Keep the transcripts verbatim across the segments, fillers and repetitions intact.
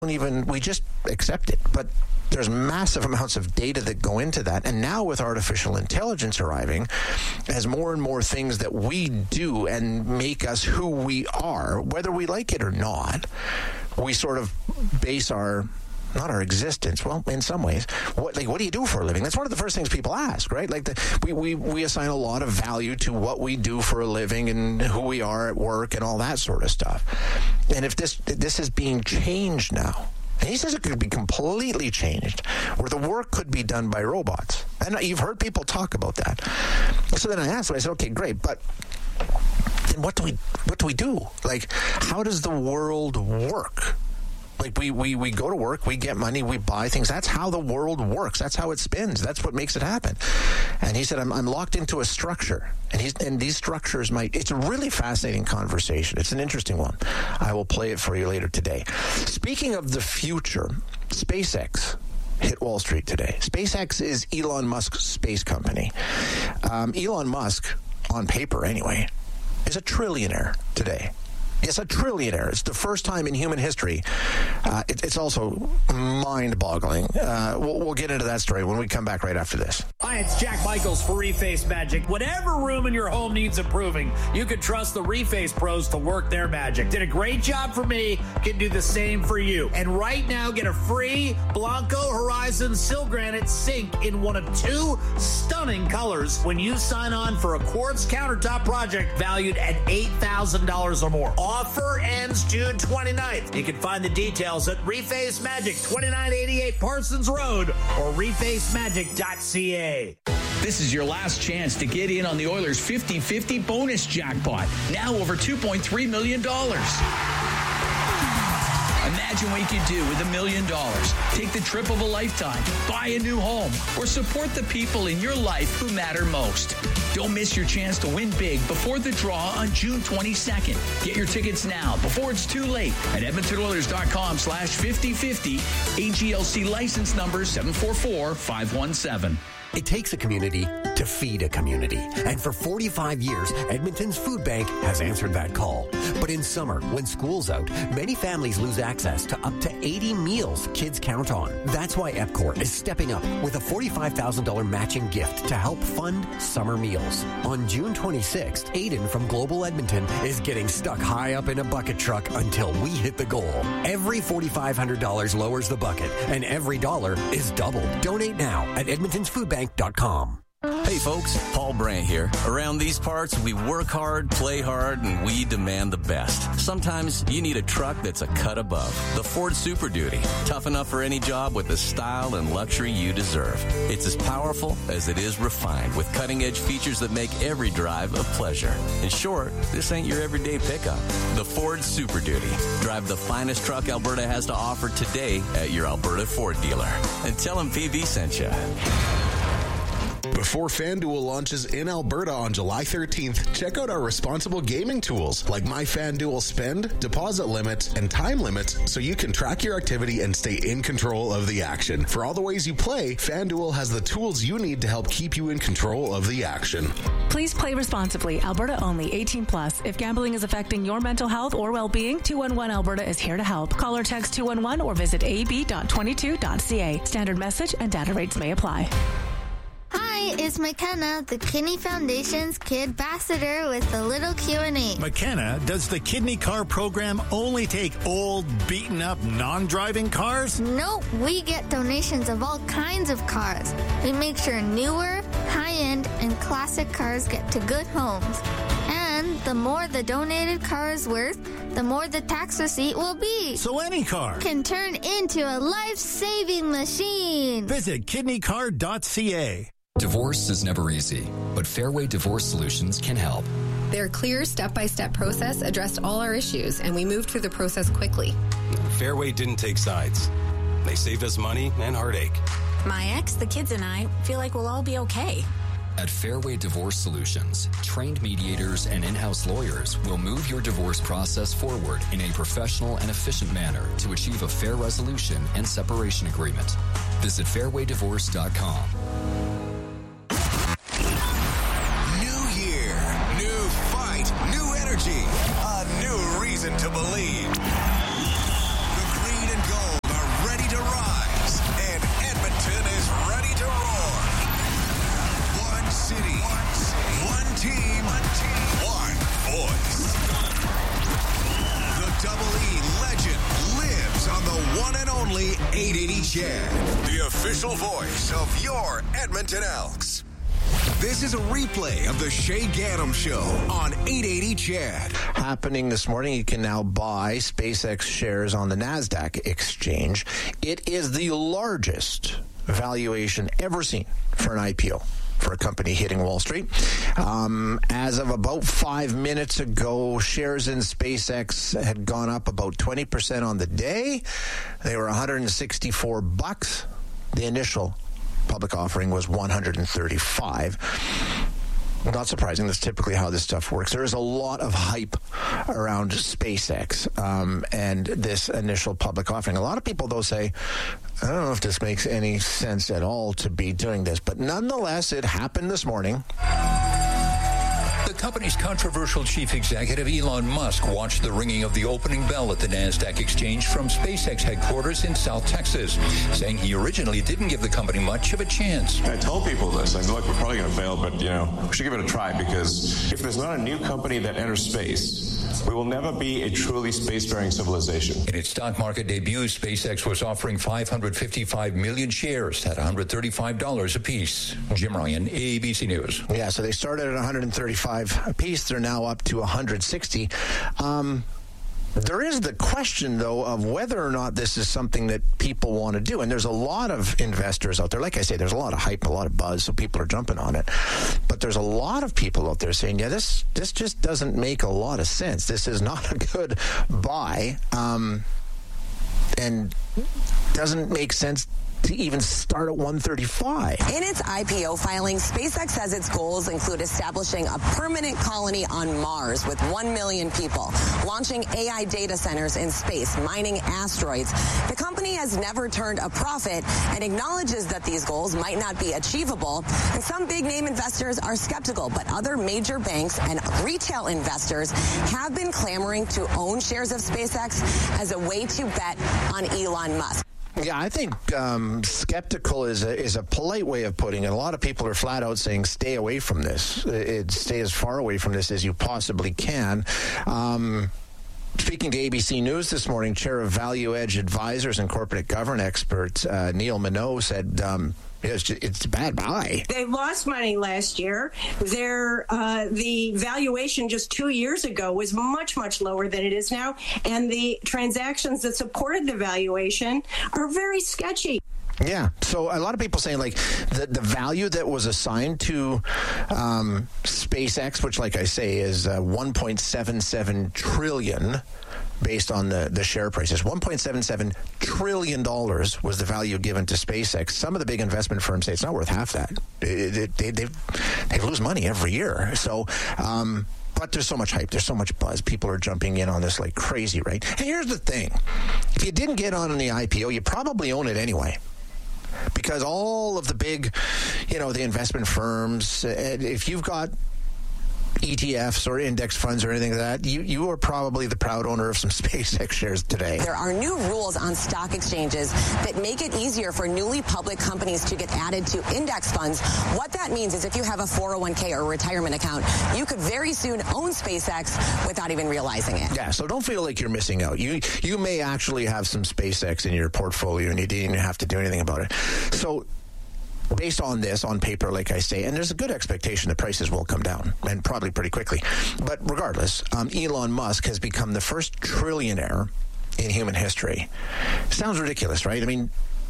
even, we just accept it. But there's massive amounts of data that go into that. And now with artificial intelligence arriving, as more and more things that we do and make us who we are, whether we like it or not, we sort of base our, not our existence, well, in some ways, what, like, what do you do for a living? That's one of the first things people ask, right? Like, the, we, we, we assign a lot of value to what we do for a living and who we are at work and all that sort of stuff. And if this this is being changed now, and he says it could be completely changed, where the work could be done by robots. And you've heard people talk about that. So then I asked him, I said, okay, great, but then what do we what do we do? Like, how does the world work? Like, we, we, we go to work, we get money, we buy things. That's how the world works. That's how it spins. That's what makes it happen. And he said, I'm, I'm locked into a structure. And he's and these structures might... It's a really fascinating conversation. It's an interesting one. I will play it for you later today. Speaking of the future, SpaceX hit Wall Street today. SpaceX is Elon Musk's space company. Um, Elon Musk, on paper anyway, is a trillionaire today. It's a trillionaire. It's the first time in human history. Uh, it, it's also mind-boggling. Uh, we'll, we'll get into that story when we come back right after this. Hi, it's Jack Michaels for Reface Magic. Whatever room in your home needs improving, you can trust the Reface pros to work their magic. Did a great job for me, can do the same for you. And right now, get a free Blanco Horizon Sil Granite sink in one of two stunning colors when you sign on for a quartz countertop project valued at eight thousand dollars or more. Offer ends June twenty-ninth. You can find the details at Reface Magic, twenty-nine eighty-eight Parsons Road, or reface magic dot c a. This is your last chance to get in on the Oilers' fifty-fifty bonus jackpot. Now over two point three million dollars. Imagine what you could do with a million dollars. Take the trip of a lifetime, buy a new home, or support the people in your life who matter most. Don't miss your chance to win big before the draw on June twenty-second. Get your tickets now before it's too late at edmonton oilers dot com slash fifty fifty. A G L C license number seven four four five one seven. It takes a community to feed a community. And for forty-five years, Edmonton's Food Bank has answered that call. But in summer, when school's out, many families lose access to up to eighty meals kids count on. That's why EPCOR is stepping up with a forty-five thousand dollars matching gift to help fund summer meals. On June twenty-sixth, Aiden from Global Edmonton is getting stuck high up in a bucket truck until we hit the goal. Every four thousand five hundred dollars lowers the bucket, and every dollar is doubled. Donate now at edmontons food bank dot com. Hey folks, Paul Brandt here. Around these parts, we work hard, play hard, and we demand the best. Sometimes you need a truck that's a cut above. The Ford Super Duty. Tough enough for any job with the style and luxury you deserve. It's as powerful as it is refined, with cutting-edge features that make every drive a pleasure. In short, this ain't your everyday pickup. The Ford Super Duty. Drive the finest truck Alberta has to offer today at your Alberta Ford dealer. And tell them P V sent you. Before FanDuel launches in Alberta on July thirteenth, check out our responsible gaming tools like My FanDuel Spend, deposit limits, and time limits so you can track your activity and stay in control of the action. For all the ways you play, FanDuel has the tools you need to help keep you in control of the action. Please play responsibly. Alberta only. eighteen plus. If gambling is affecting your mental health or well-being, two one one Alberta is here to help. Call or text two one one or visit a b dot twenty-two dot c a. Standard message and data rates may apply. Hi, it's McKenna, the Kidney Foundation's Kid Ambassador with a little Q and A. McKenna, does the Kidney Car program only take old, beaten-up, non-driving cars? Nope, we get donations of all kinds of cars. We make sure newer, high-end, and classic cars get to good homes. And the more the donated car is worth, the more the tax receipt will be. So any car can turn into a life-saving machine. Visit kidney car dot c a. Divorce is never easy, but Fairway Divorce Solutions can help. Their clear step-by-step process addressed all our issues, and we moved through the process quickly. Fairway didn't take sides. They saved us money and heartache. My ex, the kids, and I feel like we'll all be okay. At Fairway Divorce Solutions, trained mediators and in-house lawyers will move your divorce process forward in a professional and efficient manner to achieve a fair resolution and separation agreement. Visit fairway divorce dot com. New year, new fight, new energy, a new reason to believe. the one and only eight eighty Chad, the official voice of your Edmonton Elks. This is a replay of the Shay Gaddam Show on eight eighty Chad. Happening this morning, you can now buy SpaceX shares on the NASDAQ exchange. It is the largest valuation ever seen for an I P O for a company hitting Wall Street. Um, as of about five minutes ago, shares in SpaceX had gone up about twenty percent on the day. They were one hundred sixty-four bucks. The initial public offering was one hundred thirty-five. Not surprising. That's typically how this stuff works. There is a lot of hype around SpaceX um, and this initial public offering. A lot of people, though, say, I don't know if this makes any sense at all to be doing this. But nonetheless, it happened this morning. The company's controversial chief executive, Elon Musk, watched the ringing of the opening bell at the NASDAQ exchange from SpaceX headquarters in South Texas, saying he originally didn't give the company much of a chance. I told people this. I said, look, we're probably going to fail, but, you know, we should give it a try, because if there's not a new company that enters space, we will never be a truly spacefaring civilization. In its stock market debut, SpaceX was offering five hundred fifty-five million shares at one hundred thirty-five dollars apiece. Jim Ryan, A B C News. Yeah, so they started at one hundred thirty-five apiece. They're now up to one hundred sixty. Um, there is the question, though, of whether or not this is something that people want to do. And there's a lot of investors out there. Like I say, there's a lot of hype, a lot of buzz, so people are jumping on it. But there's a lot of people out there saying, yeah, this this just doesn't make a lot of sense. This is not a good buy. Um, and doesn't make sense to even start at one thirty-five. In its I P O filing, SpaceX says its goals include establishing a permanent colony on Mars with one million people, launching A I data centers in space, mining asteroids. The company has never turned a profit and acknowledges that these goals might not be achievable. And some big-name investors are skeptical, but other major banks and retail investors have been clamoring to own shares of SpaceX as a way to bet on Elon Musk. Yeah, I think um, skeptical is a, is a polite way of putting it. A lot of people are flat out saying, stay away from this. It, stay as far away from this as you possibly can. Um, speaking to A B C News this morning, Chair of Value Edge Advisors and Corporate Governance Expert uh, Neil Minot said, um, It's, just, it's a bad buy. They lost money last year. Their uh, the valuation just two years ago was much, much lower than it is now. And the transactions that supported the valuation are very sketchy. Yeah. So a lot of people saying, like, the, the value that was assigned to um, SpaceX, which, like I say, is uh, one point seven seven trillion dollars based on the, the share prices. one point seven seven trillion dollars was the value given to SpaceX. Some of the big investment firms say it's not worth half that. It, it, they, they, they lose money every year. So, um, but there's so much hype. There's so much buzz. People are jumping in on this like crazy, right? And here's the thing. If you didn't get on in the I P O, you probably own it anyway. Because all of the big, you know, the investment firms, if you've got E T Fs or index funds or anything like that, you, you are probably the proud owner of some SpaceX shares today. There are new rules on stock exchanges that make it easier for newly public companies to get added to index funds. What that means is if you have a four oh one k or retirement account, you could very soon own SpaceX without even realizing it. Yeah, so don't feel like you're missing out. You you may actually have some SpaceX in your portfolio and you didn't have to do anything about it. So based on this, on paper, like I say, and there's a good expectation that prices will come down, and probably pretty quickly. But regardless, um, Elon Musk has become the first trillionaire in human history. Sounds ridiculous, right? I mean,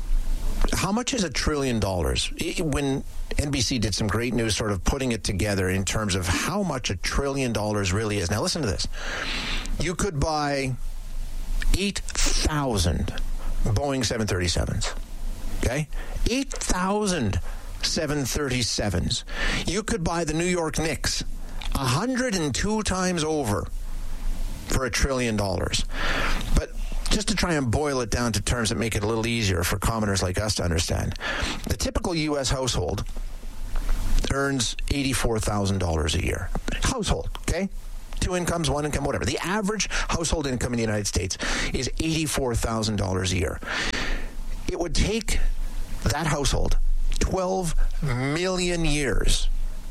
how much is a trillion dollars? When N B C did some great news sort of putting it together in terms of how much a trillion dollars really is. Now, listen to this. You could buy eight thousand Boeing seven thirty-sevens. Okay? eight thousand seven thirty-sevens. You could buy the New York Knicks one hundred two times over for a trillion dollars. But just to try and boil it down to terms that make it a little easier for commoners like us to understand, the typical U S household earns eighty-four thousand dollars a year. Household, okay? Two incomes, one income, whatever. The average household income in the United States is eighty-four thousand dollars a year. It would take that household twelve million years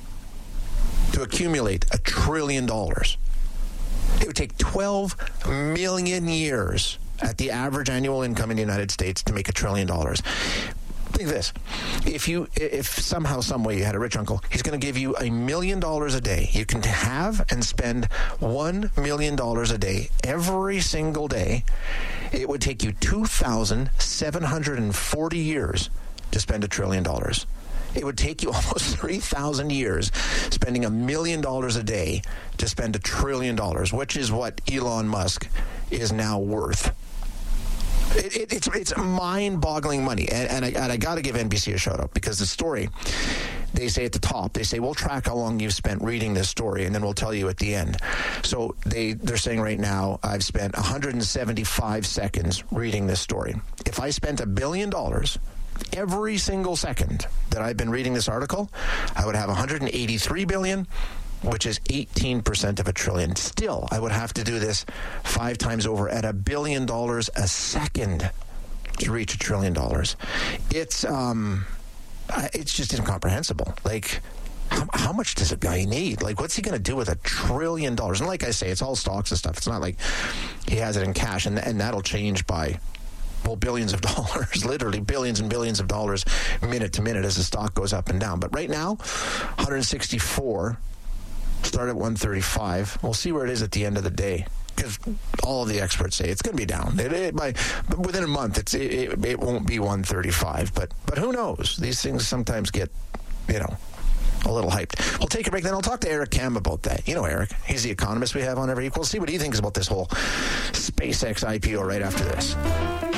to accumulate a trillion dollars. It would take twelve million years at the average annual income in the United States to make a trillion dollars. Think of this. If you, if somehow, some way you had a rich uncle, he's going to give you a million dollars a day. You can have and spend one million dollars a day every single day. It would take you two thousand seven hundred forty years to spend a trillion dollars. It would take you almost three thousand years spending a million dollars a day to spend a trillion dollars, which is what Elon Musk is now worth. It, it, it's it's mind-boggling money, and, and I, and I got to give N B C a shout-out, because the story, they say at the top, they say, we'll track how long you've spent reading this story, and then we'll tell you at the end. So they, they're saying right now, I've spent one hundred seventy-five seconds reading this story. If I spent a billion dollars every single second that I've been reading this article, I would have one hundred eighty-three billion, which is eighteen percent of a trillion. Still, I would have to do this five times over at a billion dollars a second to reach a trillion dollars. It's um, it's just incomprehensible. Like, how, how much does a guy need? Like, what's he going to do with a trillion dollars? And like I say, it's all stocks and stuff. It's not like he has it in cash, and and that'll change by, well, billions of dollars, literally billions and billions of dollars minute to minute as the stock goes up and down. But right now, one hundred sixty-four. Start at one thirty-five. We'll see where it is at the end of the day, because all of the experts say it's going to be down. It, it, by within a month, it's it, it, it won't be one thirty-five. But but who knows? These things sometimes get, you know, a little hyped. We'll take a break, then I'll talk to Eric Kam about that. You know Eric. He's the economist we have on every week. We'll see what he thinks about this whole SpaceX I P O right after this.